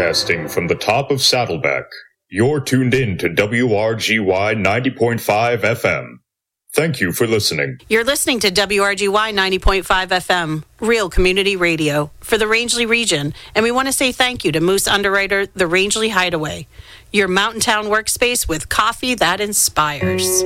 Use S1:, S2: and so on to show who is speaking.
S1: Broadcasting from the top of Saddleback, you're tuned in to WRGY 90.5 FM. Thank you for listening.
S2: You're listening to WRGY 90.5 FM, real community radio for the Rangeley region. And we want to say thank you to Moose Underwriter, the Rangeley Hideaway, your mountain town workspace with coffee that inspires.